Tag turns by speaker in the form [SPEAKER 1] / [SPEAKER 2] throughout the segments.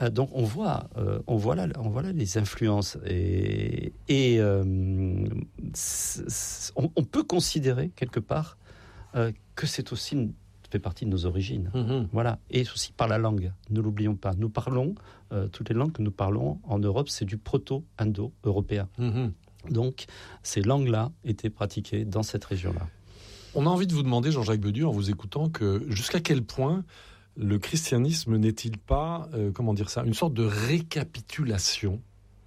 [SPEAKER 1] Donc on voit là les influences on peut considérer quelque part que c'est aussi fait partie de nos origines. Voilà. Et aussi par la langue, ne l'oublions pas. Nous parlons, toutes les langues que nous parlons en Europe, c'est du proto-indo-européen. Donc, ces langues-là étaient pratiquées dans cette région-là.
[SPEAKER 2] On a envie de vous demander, Jean-Jacques Bedu, en vous écoutant, que jusqu'à quel point le christianisme n'est-il pas, une sorte de récapitulation,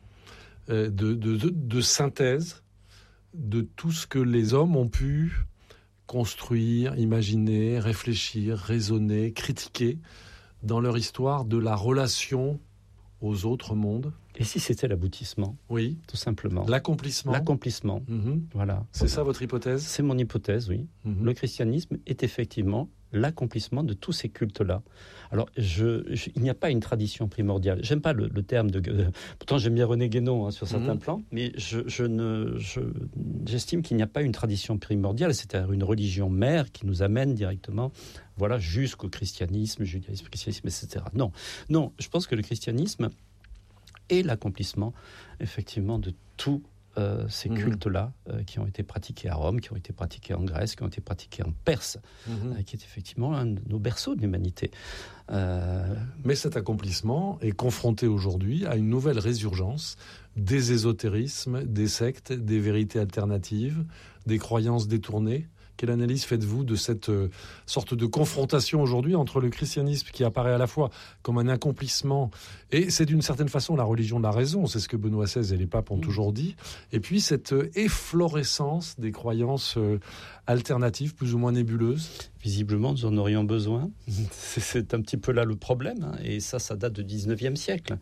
[SPEAKER 2] de synthèse de tout ce que les hommes ont pu construire, imaginer, réfléchir, raisonner, critiquer dans leur histoire de la relation aux autres mondes.
[SPEAKER 1] Et si c'était l'aboutissement ?
[SPEAKER 2] Oui.
[SPEAKER 1] Tout simplement.
[SPEAKER 2] L'accomplissement.
[SPEAKER 1] Voilà.
[SPEAKER 2] C'est ça votre hypothèse ?
[SPEAKER 1] C'est mon hypothèse, oui. Le christianisme est effectivement l'accomplissement de tous ces cultes-là. Alors, il n'y a pas une tradition primordiale. J'aime pas le terme de... pourtant, j'aime bien René Guénon sur certains plans, mais j'estime qu'il n'y a pas une tradition primordiale, c'est-à-dire une religion mère qui nous amène directement jusqu'au christianisme, judaïsme, christianisme, etc. Non, je pense que le christianisme est l'accomplissement, effectivement, de tout ces cultes-là qui ont été pratiqués à Rome, qui ont été pratiqués en Grèce, qui ont été pratiqués en Perse, qui est effectivement un de nos berceaux de l'humanité.
[SPEAKER 2] Mais cet accomplissement est confronté aujourd'hui à une nouvelle résurgence des ésotérismes, des sectes, des vérités alternatives, des croyances détournées. Quelle analyse faites-vous de cette sorte de confrontation aujourd'hui entre le christianisme qui apparaît à la fois comme un accomplissement, et c'est d'une certaine façon la religion de la raison, c'est ce que Benoît XVI et les papes ont toujours dit, et puis cette efflorescence des croyances alternatives plus ou moins nébuleuses?
[SPEAKER 1] Visiblement, nous en aurions besoin. C'est un petit peu là le problème, et ça date du 19e siècle.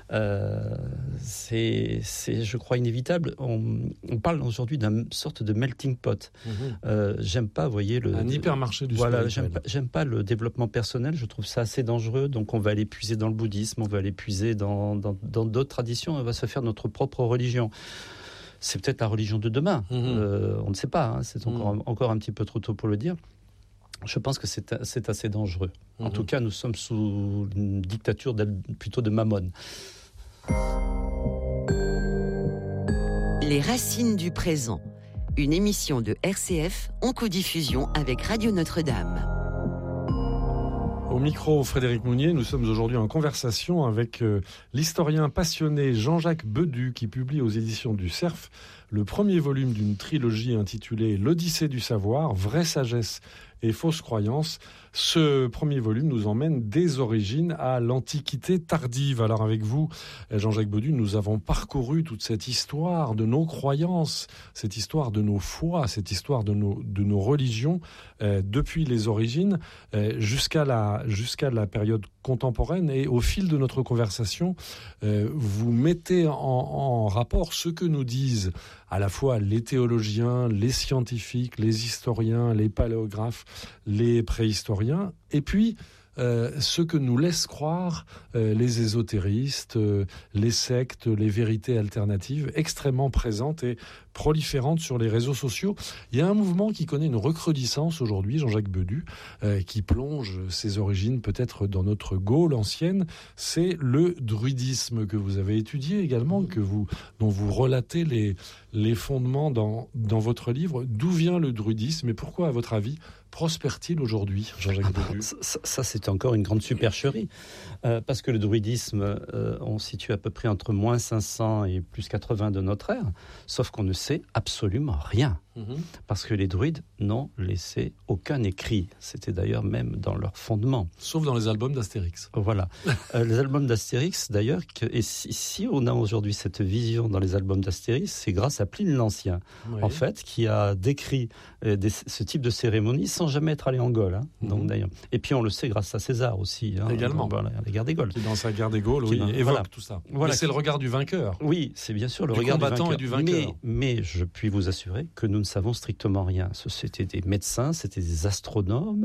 [SPEAKER 1] C'est, je crois, inévitable. On parle aujourd'hui d'une sorte de melting pot. J'aime pas, vous voyez...
[SPEAKER 2] un hypermarché du spirituel.
[SPEAKER 1] J'aime pas le développement personnel, je trouve ça assez dangereux, donc on va aller puiser dans le bouddhisme, on va aller puiser dans d'autres traditions, on va se faire notre propre religion. C'est peut-être la religion de demain, on ne sait pas, c'est encore un petit peu trop tôt pour le dire. Je pense que c'est assez dangereux. En tout cas, nous sommes sous une dictature plutôt de Mammon.
[SPEAKER 3] Les racines du présent. Une émission de RCF en codiffusion avec Radio Notre-Dame.
[SPEAKER 2] Au micro, Frédéric Mounier, nous sommes aujourd'hui en conversation avec l'historien passionné Jean-Jacques Bedu qui publie aux éditions du Cerf le premier volume d'une trilogie intitulée L'Odyssée du savoir, vraie sagesse et fausse croyance. Ce premier volume nous emmène des origines à l'Antiquité tardive. Alors avec vous, Jean-Jacques Bedu, nous avons parcouru toute cette histoire de nos croyances, cette histoire de nos foi, cette histoire de nos religions, depuis les origines jusqu'à la période contemporaine. Et au fil de notre conversation, vous mettez en rapport ce que nous disent à la fois les théologiens, les scientifiques, les historiens, les paléographes, les préhistoriens, et puis ce que nous laissent croire les ésotéristes, les sectes, les vérités alternatives extrêmement présentes et proliférantes sur les réseaux sociaux. Il y a un mouvement qui connaît une recrudescence aujourd'hui, Jean-Jacques Bedu, qui plonge ses origines peut-être dans notre Gaule ancienne. C'est le druidisme que vous avez étudié également, dont vous relatez les fondements dans votre livre. D'où vient le druidisme et pourquoi, à votre avis, prospère-t-il aujourd'hui, Jean-Jacques Bedu?
[SPEAKER 1] Ça, c'est encore une grande supercherie. Parce que le druidisme, on situe à peu près entre moins 500 et plus 80 de notre ère, sauf qu'on ne sait absolument rien. Parce que les druides n'ont laissé aucun écrit. C'était d'ailleurs même dans leur fondement.
[SPEAKER 2] Sauf dans les albums d'Astérix.
[SPEAKER 1] Voilà. Les albums d'Astérix, d'ailleurs, et si on a aujourd'hui cette vision dans les albums d'Astérix, c'est grâce à Pline l'Ancien, en fait, qui a décrit ce type de cérémonie sans jamais être allé en Gaule. Donc, d'ailleurs. Et puis on le sait grâce à César aussi.
[SPEAKER 2] Également.
[SPEAKER 1] Donc, voilà, la guerre des Gaules.
[SPEAKER 2] Qui, dans sa guerre des Gaules, évoque tout ça.
[SPEAKER 1] Voilà.
[SPEAKER 2] Mais c'est le regard du vainqueur.
[SPEAKER 1] Oui, c'est bien sûr le regard du
[SPEAKER 2] combattant et du vainqueur.
[SPEAKER 1] Mais je puis vous assurer que nous ne savons strictement rien. C'était des médecins, c'était des astronomes,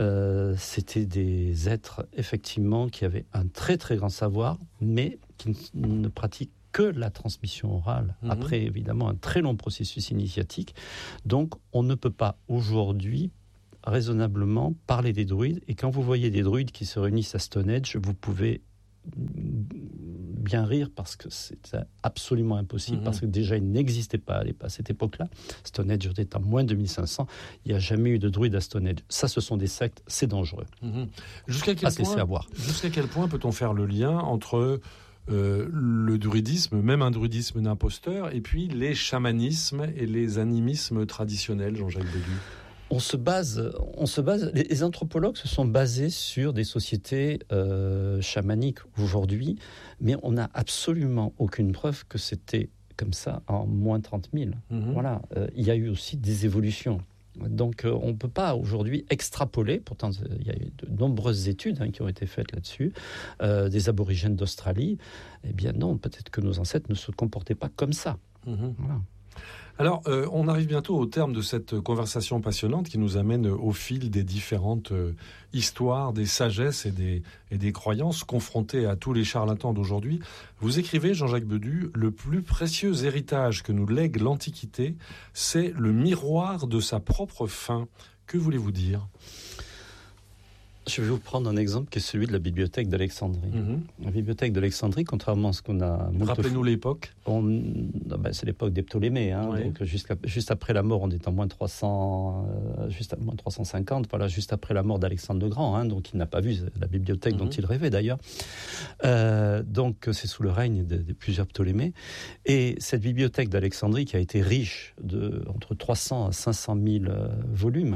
[SPEAKER 1] c'était des êtres, effectivement, qui avaient un très très grand savoir, mais qui ne pratiquent que la transmission orale, après évidemment un très long processus initiatique. Donc on ne peut pas aujourd'hui raisonnablement parler des druides, et quand vous voyez des druides qui se réunissent à Stonehenge, vous pouvez bien rire parce que c'est absolument impossible, parce que déjà il n'existait pas à cette époque-là. Stone Age était en moins de 2500, il n'y a jamais eu de druide à Stone Age. Ça, ce sont des sectes, c'est dangereux.
[SPEAKER 2] Jusqu'à quel point peut-on faire le lien entre le druidisme, même un druidisme d'imposteur, et puis les chamanismes et les animismes traditionnels, Jean-Jacques Bedu?
[SPEAKER 1] On se base, les anthropologues se sont basés sur des sociétés chamaniques aujourd'hui, mais on n'a absolument aucune preuve que c'était comme ça en moins 30 000. Voilà, il y a eu aussi des évolutions. Donc on ne peut pas aujourd'hui extrapoler, pourtant il y a eu de nombreuses études qui ont été faites là-dessus, des aborigènes d'Australie. Eh bien non, peut-être que nos ancêtres ne se comportaient pas comme ça. Voilà.
[SPEAKER 2] Alors, on arrive bientôt au terme de cette conversation passionnante qui nous amène au fil des différentes histoires, des sagesses et des croyances confrontées à tous les charlatans d'aujourd'hui. Vous écrivez, Jean-Jacques Bedu, le plus précieux héritage que nous lègue l'Antiquité, c'est le miroir de sa propre fin. Que voulez-vous dire ?
[SPEAKER 1] Je vais vous prendre un exemple qui est celui de la bibliothèque d'Alexandrie. La bibliothèque d'Alexandrie, contrairement à ce qu'on a...
[SPEAKER 2] Rappelez-nous l'époque.
[SPEAKER 1] C'est l'époque des Ptolémées. Oui. Donc juste après la mort, on est en moins 300, juste à moins 350, voilà, juste après la mort d'Alexandre le Grand. Donc il n'a pas vu la bibliothèque dont il rêvait d'ailleurs. Donc c'est sous le règne de plusieurs Ptolémées. Et cette bibliothèque d'Alexandrie, qui a été riche entre 300 à 500 000 volumes,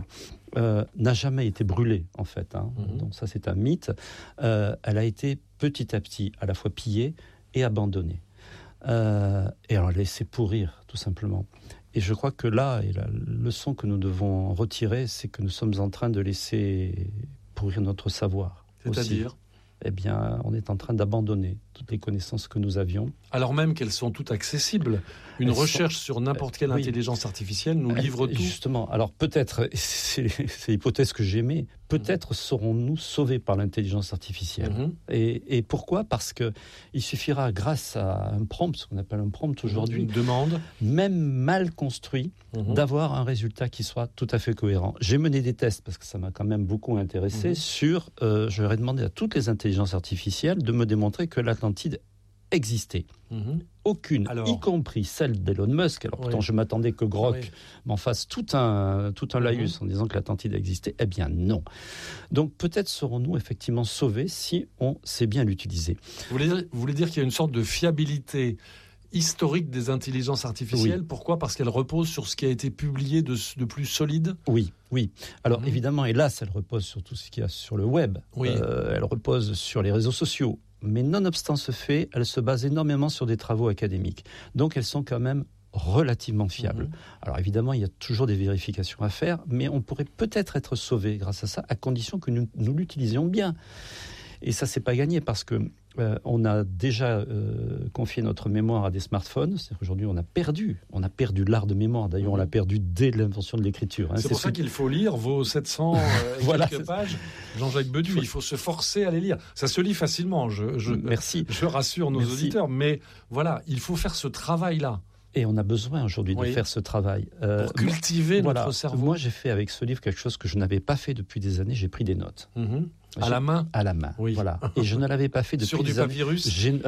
[SPEAKER 1] n'a jamais été brûlée, en fait. Donc ça, c'est un mythe. Elle a été petit à petit à la fois pillée et abandonnée. Et alors laissée pourrir, tout simplement. Et je crois que là, et la leçon que nous devons retirer, c'est que nous sommes en train de laisser pourrir notre savoir.
[SPEAKER 2] C'est-à-dire ?
[SPEAKER 1] Eh bien, on est en train d'abandonner toutes les connaissances que nous avions.
[SPEAKER 2] Alors même qu'elles sont toutes accessibles. Une recherche sur n'importe quelle intelligence artificielle nous livre tout.
[SPEAKER 1] Justement, alors peut-être, c'est l'hypothèse que j'aimais, peut-être serons-nous sauvés par l'intelligence artificielle. Et pourquoi ? Parce qu'il suffira, grâce à un prompt, ce qu'on appelle un prompt aujourd'hui,
[SPEAKER 2] une demande,
[SPEAKER 1] même mal construit, d'avoir un résultat qui soit tout à fait cohérent. J'ai mené des tests, parce que ça m'a quand même beaucoup intéressé, sur, je leur ai demandé à toutes les intelligences artificielles de me démontrer que l'Atlantide existait. Aucune, y compris celle d'Elon Musk. Alors pourtant, je m'attendais que Grok m'en fasse tout un laïus en disant que l'Atlantide existait. Eh bien non. Donc peut-être serons-nous effectivement sauvés si on sait bien l'utiliser.
[SPEAKER 2] Vous voulez dire qu'il y a une sorte de fiabilité historique des intelligences artificielles. Pourquoi ? Parce qu'elles reposent sur ce qui a été publié de plus solide ?
[SPEAKER 1] Oui. Alors évidemment, hélas, elles reposent sur tout ce qu'il y a sur le web. Elles reposent sur les réseaux sociaux. Mais nonobstant ce fait, elles se basent énormément sur des travaux académiques. Donc elles sont quand même relativement fiables. Alors évidemment, il y a toujours des vérifications à faire, mais on pourrait peut-être être sauvé grâce à ça, à condition que nous l'utilisions bien. Et ça, c'est pas gagné parce que on a déjà confié notre mémoire à des smartphones. C'est-à-dire qu'aujourd'hui, on a perdu l'art de mémoire. D'ailleurs, on l'a perdu dès l'invention de l'écriture.
[SPEAKER 2] C'est pour ça qu'il faut lire vos 700 quelques pages, Jean-Jacques Bedu. Il faut se forcer à les lire. Ça se lit facilement,
[SPEAKER 1] Merci.
[SPEAKER 2] Je rassure nos auditeurs. Mais voilà, il faut faire ce travail-là.
[SPEAKER 1] Et on a besoin aujourd'hui de faire ce travail.
[SPEAKER 2] Pour cultiver notre cerveau.
[SPEAKER 1] Moi, j'ai fait avec ce livre quelque chose que je n'avais pas fait depuis des années. J'ai pris des notes.
[SPEAKER 2] À la main ?
[SPEAKER 1] À la main, voilà. Et je ne l'avais pas fait depuis
[SPEAKER 2] des années. Sur du papyrus ?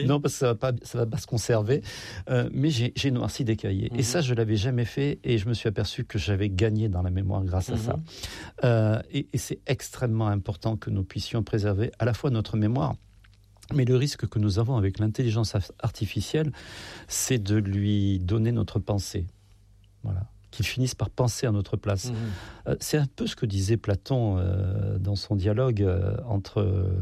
[SPEAKER 1] Non, parce que ça va pas se conserver. Mais j'ai noirci des cahiers. Et ça, je l'avais jamais fait. Et je me suis aperçu que j'avais gagné dans la mémoire grâce à ça. Et c'est extrêmement important que nous puissions préserver à la fois notre mémoire. Mais le risque que nous avons avec l'intelligence artificielle, c'est de lui donner notre pensée. Voilà. Qu'il finisse par penser à notre place. C'est un peu ce que disait Platon dans son dialogue entre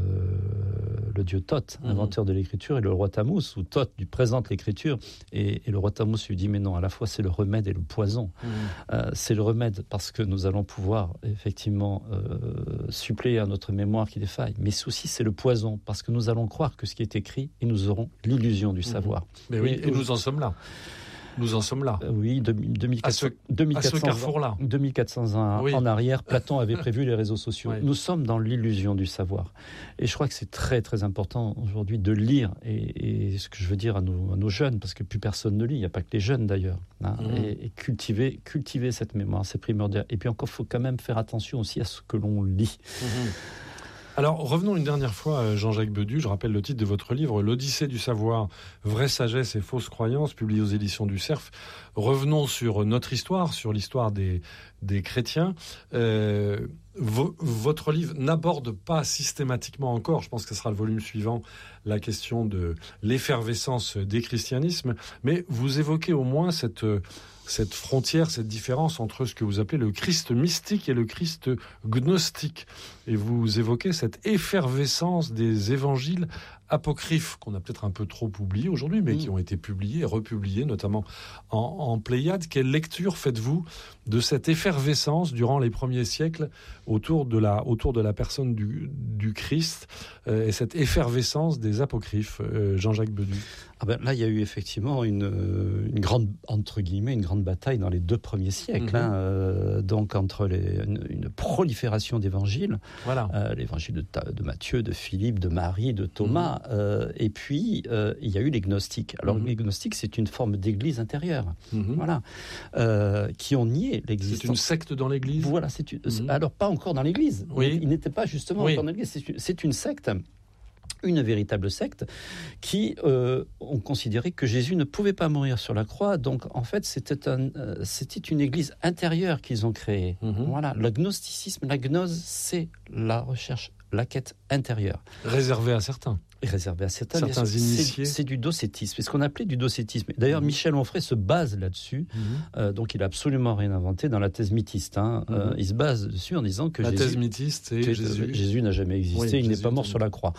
[SPEAKER 1] le dieu Thoth, inventeur de l'écriture, et le roi Thammuz, où Thoth lui présente l'écriture, et le roi Thammuz lui dit « Mais non, à la fois c'est le remède et le poison. C'est le remède parce que nous allons pouvoir effectivement suppléer à notre mémoire qui défaille, mais aussi c'est le poison parce que nous allons croire que ce qui est écrit, et nous aurons l'illusion du savoir. »
[SPEAKER 2] Mais oui, et nous en sommes là. Nous en sommes là.
[SPEAKER 1] Oui, 2400 ans en arrière, Platon avait prévu les réseaux sociaux. Nous sommes dans l'illusion du savoir. Et je crois que c'est très, très important aujourd'hui de lire. Et ce que je veux dire à nos jeunes, parce que plus personne ne lit, il n'y a pas que les jeunes d'ailleurs. Et cultiver cette mémoire, c'est primordial. Et puis encore, il faut quand même faire attention aussi à ce que l'on lit.
[SPEAKER 2] Alors, revenons une dernière fois, Jean-Jacques Bedu. Je rappelle le titre de votre livre, L'Odyssée du savoir, vraie sagesse et fausses croyances, publié aux éditions du Cerf. Revenons sur notre histoire, sur l'histoire des chrétiens. Votre livre n'aborde pas systématiquement encore, je pense que ce sera le volume suivant, la question de l'effervescence des christianismes, mais vous évoquez au moins cette frontière, cette différence entre ce que vous appelez le Christ mystique et le Christ gnostique. Et vous évoquez cette effervescence des évangiles apocryphes, qu'on a peut-être un peu trop oubliés aujourd'hui, mais qui ont été publiés et republiés, notamment en Pléiade. Quelle lecture faites-vous de cette effervescence durant les premiers siècles autour de la personne du Christ et cette effervescence des apocryphes, Jean-Jacques Bedu?
[SPEAKER 1] Là, il y a eu effectivement une grande, entre guillemets, une grande bataille dans les 2 premiers siècles, donc entre une prolifération d'évangiles, l'évangile de Matthieu, de Philippe, de Marie, de Thomas, et puis il y a eu les gnostiques. Alors les gnostiques, c'est une forme d'église intérieure, qui ont nié l'existence.
[SPEAKER 2] C'est une secte dans l'église.
[SPEAKER 1] Voilà, alors pas encore dans l'église.
[SPEAKER 2] Oui.
[SPEAKER 1] Il n'était pas justement encore dans l'église. C'est une secte. Une véritable secte qui ont considéré que Jésus ne pouvait pas mourir sur la croix. Donc, en fait, c'était une église intérieure qu'ils ont créée. Voilà, le gnosticisme, la gnose, c'est la recherche, la quête intérieure.
[SPEAKER 2] Réservée à certains.
[SPEAKER 1] Réservé à certains
[SPEAKER 2] initiés.
[SPEAKER 1] C'est du docétisme, c'est ce qu'on appelait du docétisme. D'ailleurs, Michel Onfray se base là-dessus, donc il n'a absolument rien inventé dans la thèse mythiste. Il se base dessus en disant que
[SPEAKER 2] thèse mythiste, c'est
[SPEAKER 1] Jésus n'a jamais existé, il n'est pas mort sur la croix.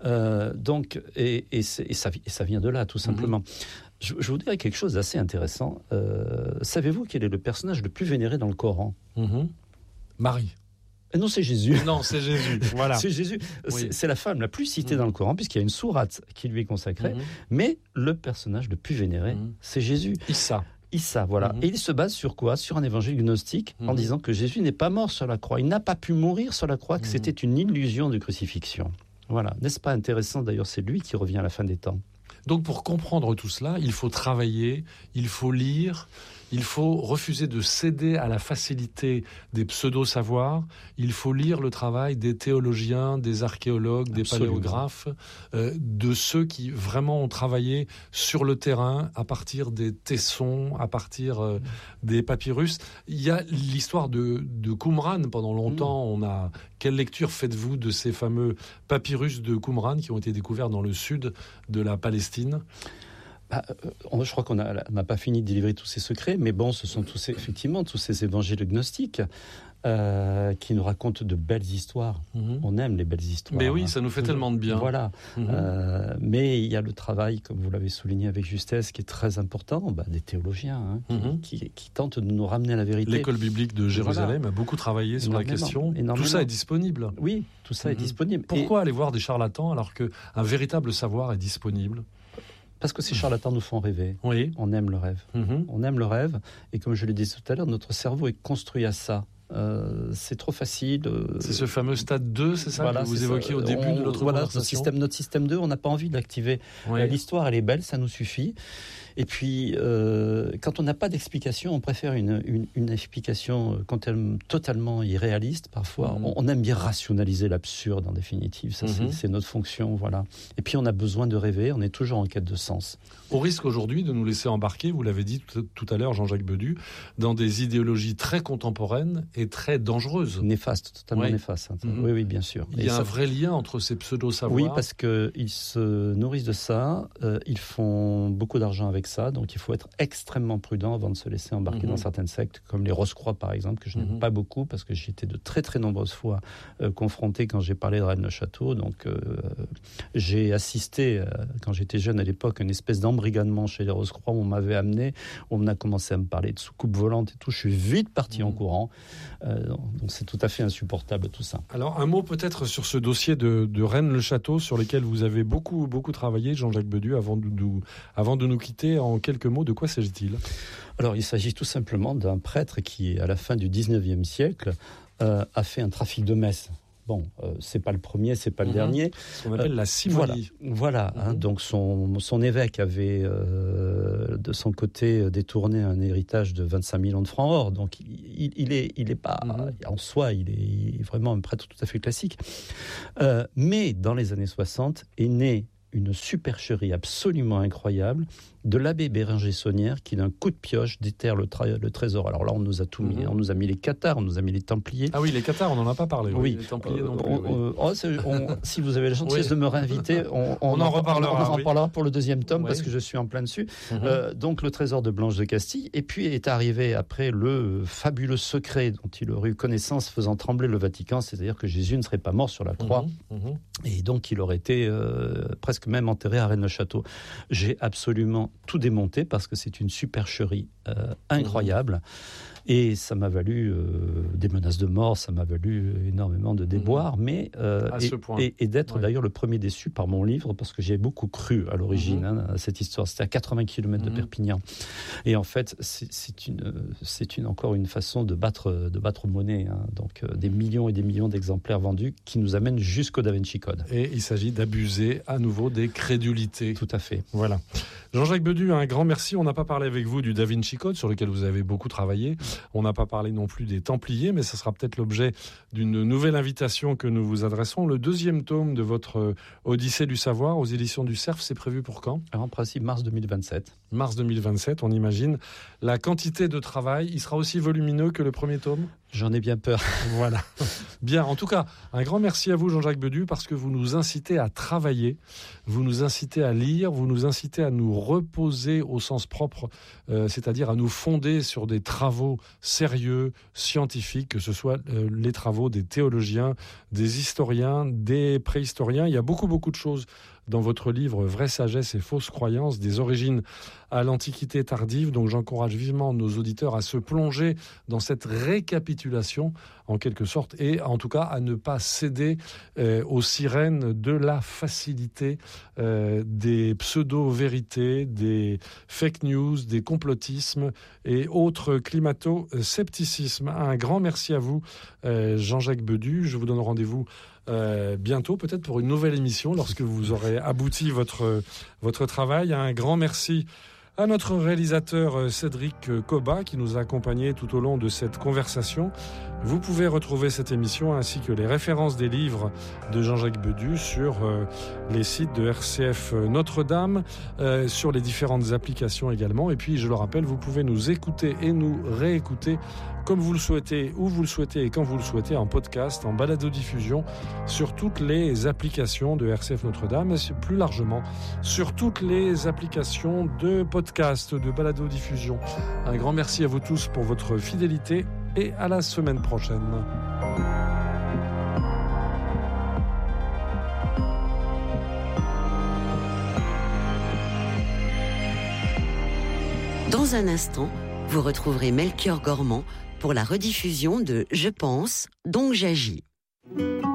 [SPEAKER 1] Ça vient de là, tout simplement. Je vous dirais quelque chose d'assez intéressant. Savez-vous quel est le personnage le plus vénéré dans le Coran?
[SPEAKER 2] Marie.
[SPEAKER 1] Non, c'est Jésus.
[SPEAKER 2] Non, c'est Jésus. Voilà.
[SPEAKER 1] C'est Jésus. C'est la femme la plus citée dans le Coran, puisqu'il y a une sourate qui lui est consacrée. Mais le personnage le plus vénéré, c'est Jésus. Issa, voilà. Et il se base sur quoi? Sur un évangile gnostique, en disant que Jésus n'est pas mort sur la croix. Il n'a pas pu mourir sur la croix, que c'était une illusion de crucifixion. Voilà. N'est-ce pas intéressant? D'ailleurs, c'est lui qui revient à la fin des temps.
[SPEAKER 2] Donc, pour comprendre tout cela, il faut travailler, il faut lire, il faut refuser de céder à la facilité des pseudo-savoirs, il faut lire le travail des théologiens, des archéologues, des paléographes, de ceux qui vraiment ont travaillé sur le terrain à partir des tessons, à partir des papyrus. Il y a l'histoire de Qumran pendant longtemps. Quelle lecture faites-vous de ces fameux papyrus de Qumran qui ont été découverts dans le sud de la Palestine?
[SPEAKER 1] Je crois qu'on n'a pas fini de délivrer tous ces secrets, mais bon, ce sont tous ces évangiles gnostiques qui nous racontent de belles histoires. On aime les belles histoires.
[SPEAKER 2] Mais oui, ça nous fait tellement de bien.
[SPEAKER 1] Voilà. Mais il y a le travail, comme vous l'avez souligné avec justesse, qui est très important, des théologiens qui tentent de nous ramener à la vérité.
[SPEAKER 2] L'école biblique de Jérusalem a beaucoup travaillé sur la question. Tout ça est disponible.
[SPEAKER 1] Oui, tout ça est disponible.
[SPEAKER 2] Pourquoi aller voir des charlatans alors qu'un véritable savoir est disponible?
[SPEAKER 1] Parce que ces charlatans nous font rêver.
[SPEAKER 2] Oui.
[SPEAKER 1] On aime le rêve. On aime le rêve. Et comme je l'ai dit tout à l'heure, notre cerveau est construit à ça. C'est trop facile.
[SPEAKER 2] C'est ce fameux stade 2, c'est ça que vous évoquiez au début de notre conversation.
[SPEAKER 1] Notre système 2, on n'a pas envie de l'activer. L'histoire, elle est belle, ça nous suffit. Et puis, quand on n'a pas d'explication, on préfère une explication totalement irréaliste, parfois. On aime bien rationaliser l'absurde, en définitive. Ça, c'est notre fonction, voilà. Et puis, on a besoin de rêver, on est toujours en quête de sens.
[SPEAKER 2] Au risque aujourd'hui de nous laisser embarquer, vous l'avez dit tout à l'heure, Jean-Jacques Bedu, dans des idéologies très contemporaines et très dangereuses.
[SPEAKER 1] Néfastes, totalement néfastes. Oui, bien sûr.
[SPEAKER 2] Il y a un vrai lien entre ces pseudo-savoirs.
[SPEAKER 1] Oui, parce qu'ils se nourrissent de ça, ils font beaucoup d'argent avec ça, donc il faut être extrêmement prudent avant de se laisser embarquer dans certaines sectes, comme les Rose-Croix par exemple, que je n'aime pas beaucoup, parce que j'y étais de très très nombreuses fois confronté quand j'ai parlé de Rennes-le-Château. Donc j'ai assisté, quand j'étais jeune à l'époque, à une espèce d'embrigadement chez les Rose-Croix où on m'avait amené, on a commencé à me parler de soucoupe volante et tout, je suis vite parti en courant. Donc c'est tout à fait insupportable tout ça.
[SPEAKER 2] Alors un mot peut-être sur ce dossier de Rennes-le-Château, sur lequel vous avez beaucoup travaillé, Jean-Jacques Bedu, avant de nous quitter. En quelques mots, de quoi s'agit-il?
[SPEAKER 1] Alors il s'agit tout simplement d'un prêtre qui, à la fin du 19e siècle, a fait un trafic de messes. Bon, c'est pas le premier, c'est pas le dernier.
[SPEAKER 2] Ce qu'on appelle la simonie.
[SPEAKER 1] Voilà. Donc son évêque avait de son côté détourné un héritage de 25 millions de francs or. Donc il est pas en soi, il est vraiment un prêtre tout à fait classique. Mais dans les années 60 est née une supercherie absolument incroyable de l'abbé Bérenger Saunière qui d'un coup de pioche déterre le trésor. Alors là, on nous a tout mis. On nous a mis les cathares, on nous a mis les templiers.
[SPEAKER 2] Ah oui, les cathares, on n'en a pas parlé.
[SPEAKER 1] Oui.
[SPEAKER 2] Les templiers non plus.
[SPEAKER 1] Si vous avez la gentillesse de me réinviter, on
[SPEAKER 2] en reparlera.
[SPEAKER 1] On en reparlera pour le deuxième tome parce que je suis en plein dessus. Donc le trésor de Blanche de Castille. Et puis est arrivé après le fabuleux secret dont il aurait eu connaissance faisant trembler le Vatican, c'est-à-dire que Jésus ne serait pas mort sur la croix. Et donc il aurait été presque même enterré à Rennes-le-Château. J'ai absolument tout démonté parce que c'est une supercherie incroyable. Et ça m'a valu des menaces de mort, ça m'a valu énormément de déboires, mais et d'être d'ailleurs le premier déçu par mon livre, parce que j'ai beaucoup cru à l'origine à cette histoire. C'était à 80 km de Perpignan. Et en fait, c'est encore une façon de battre monnaie. Donc des millions et des millions d'exemplaires vendus qui nous amènent jusqu'au Da Vinci Code.
[SPEAKER 2] Et il s'agit d'abuser à nouveau des crédulités.
[SPEAKER 1] Tout à fait.
[SPEAKER 2] Voilà. Jean-Jacques Bedu, un grand merci. On n'a pas parlé avec vous du Da Vinci Code, sur lequel vous avez beaucoup travaillé. On n'a pas parlé non plus des Templiers, mais ça sera peut-être l'objet d'une nouvelle invitation que nous vous adressons. Le deuxième tome de votre Odyssée du savoir aux éditions du Cerf, c'est prévu pour quand ?
[SPEAKER 1] Alors, en principe, mars 2027.
[SPEAKER 2] Mars 2027, on imagine. La quantité de travail, il sera aussi volumineux que le premier tome ?
[SPEAKER 1] J'en ai bien peur.
[SPEAKER 2] Voilà. Bien, en tout cas, un grand merci à vous, Jean-Jacques Bedu, parce que vous nous incitez à travailler, vous nous incitez à lire, vous nous incitez à nous reposer au sens propre, c'est-à-dire à nous fonder sur des travaux sérieux, scientifiques, que ce soit les travaux des théologiens, des historiens, des préhistoriens. Il y a beaucoup de choses dans votre livre « Vraie sagesse et fausse croyance, des origines à l'Antiquité tardive ». Donc j'encourage vivement nos auditeurs à se plonger dans cette récapitulation, en quelque sorte, et en tout cas à ne pas céder aux sirènes de la facilité, des pseudo-vérités, des fake news, des complotismes et autres climato-scepticismes. Un grand merci à vous, Jean-Jacques Bedu. Je vous donne rendez-vous bientôt, peut-être pour une nouvelle émission, lorsque vous aurez abouti votre travail. Un grand merci à notre réalisateur Cédric Coba qui nous a accompagnés tout au long de cette conversation. Vous pouvez retrouver cette émission ainsi que les références des livres de Jean-Jacques Bedu sur les sites de RCF Notre-Dame, sur les différentes applications également. Et puis, je le rappelle, vous pouvez nous écouter et nous réécouter comme vous le souhaitez, où vous le souhaitez et quand vous le souhaitez, en podcast, en balado-diffusion, sur toutes les applications de RCF Notre-Dame et plus largement sur toutes les applications de podcast, de balado-diffusion. Un grand merci à vous tous pour votre fidélité et à la semaine prochaine.
[SPEAKER 3] Dans un instant, vous retrouverez Melchior Gormand pour la rediffusion de Je pense, donc j'agis.